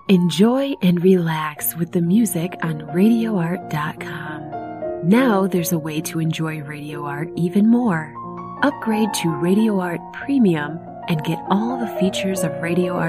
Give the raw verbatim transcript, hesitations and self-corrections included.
Enjoy and relax with the music on radio art dot com. Now there's a way to enjoy Radio Art even more. Upgrade to Radio Art Premium and get all the features of Radio Art